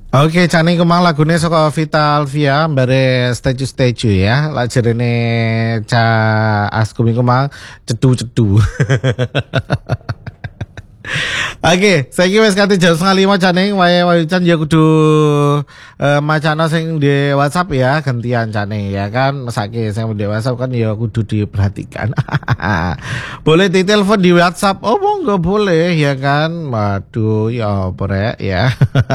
Oke, Cani kemang lagune saka Vital Via bare statue ya. Lajerene Ca Askumi kemang cedu-cedu. Oke, saiki wis kate jam 4:30 Caning wae-wae ya kudu macana sing di WhatsApp ya gantian Caning ya kan. Mesake sing di WhatsApp kan ya kudu diperhatikan. Boleh ditelepon di WhatsApp. Oh, monggo boleh ya kan. Waduh, ya oprek ya.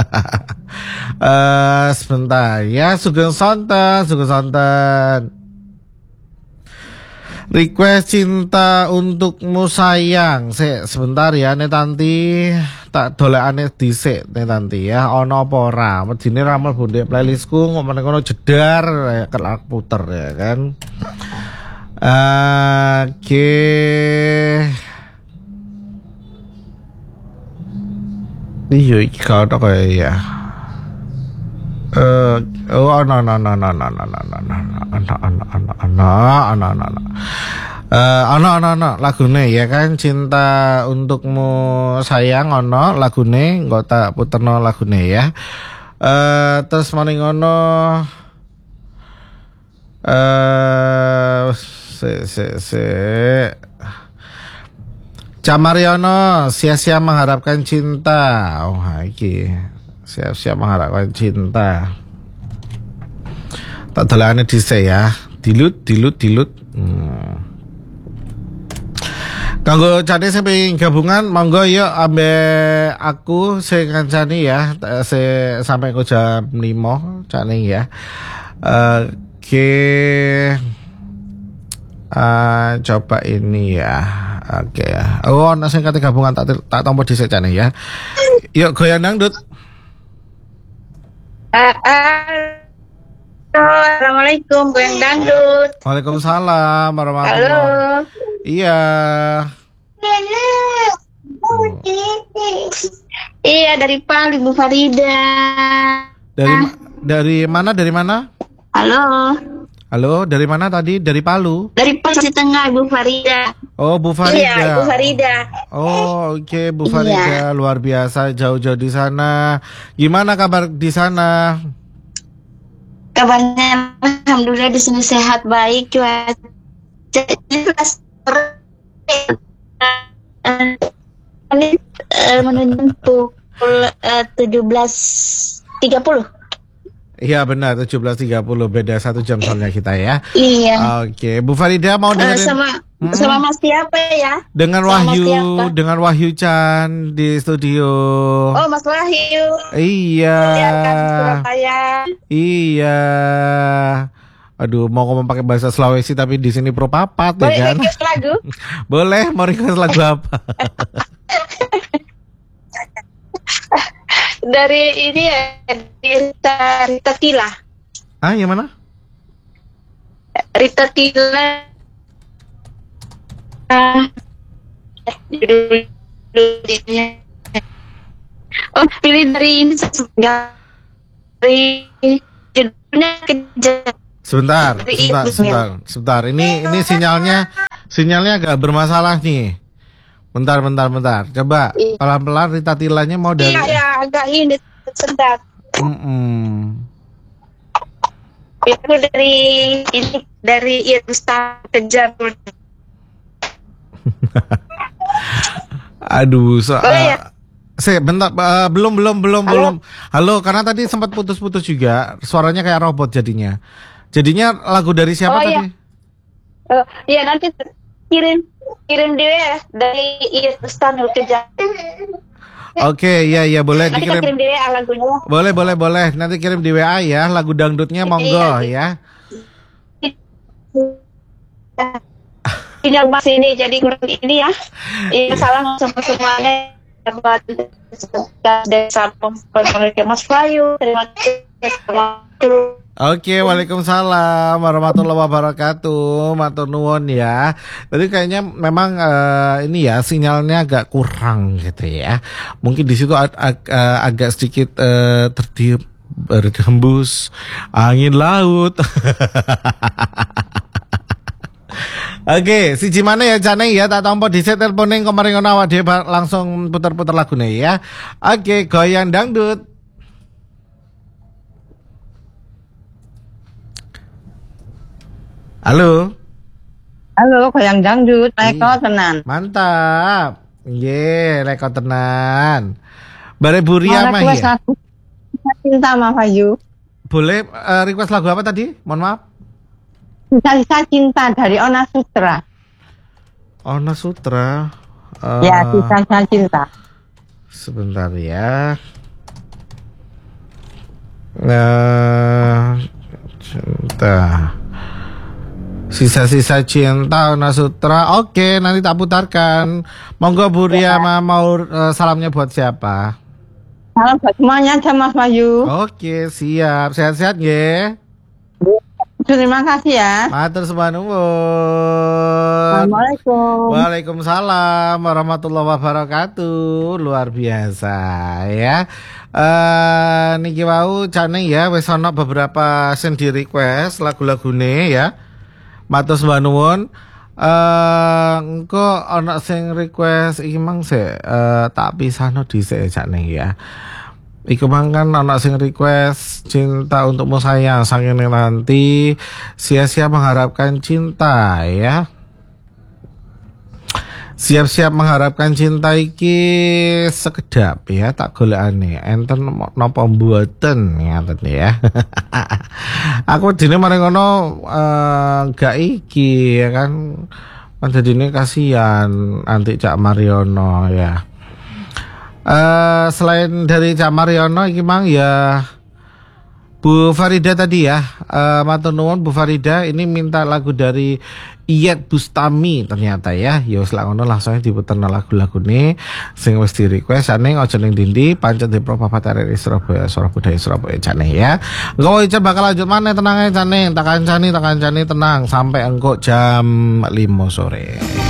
Sebentar ya, Sugeng Sonten. Request cinta untukmu sayang. Sebentar ya Netanti, tak dolekane dhisik Netanti ya. Ono apa ora? Medine ramal bonde playlistku ngono jedar kelak puter ya kan. Oke. Iya iki kok kaya ya. Anak lagune ya kan cinta untukmu sayang ono lagune engko tak puterno lagune ya. Terus maning ngono se Camariono sia-sia mengharapkan cinta. Oh, iki siap-siap mengharapkan cinta. Tak dolane dhisik ya. Dilut. Kanggo Cani sing gabungan monggo yuk ambe aku sing ngancani ya sampai ke jam 5 Cani ya. Oke. Coba ini ya. Oke ya. Oh, ana sing kate gabungan tak tampa dhisik Cani ya. Yuk goyang dangdut. Assalamualaikum, goyang dangdut. Waalaikumsalam warahmatullahi. Halo. Iya. Iya, dari Palu, Ibu Farida. Dari mana? Halo, dari mana tadi? Dari Palu. Dari Sulawesi Tengah, Ibu Farida. Oh, Bu Farida. Iya, Ibu Farida. Oh, oke, Bu Farida, luar biasa jauh-jauh di sana. Gimana kabar di sana? Kabarnya alhamdulillah di sini sehat baik, cuaca menuju pukul 17.30. Iya benar 17.30 beda 1 jam soalnya kita ya. Iya. Oke, Bu Farida mau dengerin sama Mas siapa ya? Dengan Wahyu Chan di studio. Oh, Mas Wahyu. Iya. Iya. Aduh, mau ngomong pakai bahasa Sulawesi tapi di sini pro papat ya kan? Boleh request lagu? Boleh, mau request lagu apa? Dari ini ya, Rita Tila. Ah, yang mana? Rita Tila. Oh, pilih dari ini dari judulnya Kejar. Sebentar. Ini sinyalnya agak bermasalah nih. Bentar. Coba pelan-pelan Rita Tilanya mau dari. Iya, agak ini sebentar. Itu dari Ustaz Kejar. Aduh, ya? bentar, belum. Halo, karena tadi sempat putus-putus juga, suaranya kayak robot jadinya. Jadinya lagu dari siapa tadi? Iya, nanti kirim dia ya, dari Ustaz Kejar. Oke, iya boleh nanti dikirim. Kirim di WA lagunya. Boleh. Nanti kirim di WA ya, lagu dangdutnya monggo ya. Ini Mas ini jadi ini ya. Iya, salam sama semuanya. Buat desa Mas Bayu. Terima kasih. Oke, waalaikumsalam warahmatullahi wabarakatuh. Matur nuwun ya. Tadi kayaknya memang ini ya sinyalnya agak kurang gitu ya. Mungkin di situ agak sedikit tertiup berhembus angin laut. Oke, siji mana ya Jane ya tak tampa dhisik telpone kemarin ngono awake dhewe langsung puter-puter lagune ya. Oke, goyang dangdut. Halo. Halo, goyang dangdut, leko tenan. Mantap. Nggih, leko tenan. Bare Buria mah request ya. lagu Cinta Mas Bayu. Boleh request lagu apa tadi? Mohon maaf. Sisa Cinta dari Ona Sutra. Ona Sutra. Ya, Sisa Cinta. Sebentar ya. Cinta. Sisa-sisa cinta Ona Sutra. Oke, nanti tak putarkan. Monggo Buria mau salamnya buat siapa? Salam buat semuanya aja Mas Bayu. Oke, siap. Sehat-sehat ya. Terima kasih ya. Matur nuwun. Assalamualaikum. Waalaikumsalam warahmatullahi wabarakatuh. Luar biasa ya. Niki wau Cane ya wis ana beberapa sing di request lagu-lagune ya. Matur nuwun. Engko ana sing request iki mang sik tak pisahno dhisik Cane ya. Iku kan anak sing request cinta untukmu sayang saking nanti sia-sia mengharapkan cinta ya. Siap-siap mengharapkan cinta iki sekedap ya tak golekane enten napa mboten ngaten ya. Aku dene mari ngono gak iki ya kan. Pandadine kasihan anti Cak Mariono ya. Selain dari Cak Mariono iki mang ya Bu Farida tadi ya. Matur nuwun Bu Farida ini minta lagu dari Iyeth Bustami ternyata ya. Ya wis lak ngono langsung diputerno lagu-lagune sing wis di request ane aja ning dindi pancet di Propapat RRI Surabaya Surabaya Surabaya Cane ya. Engko iki bakal lanjut maneh tenang ae Cane, tak kancani tenang sampai engko jam 5 sore.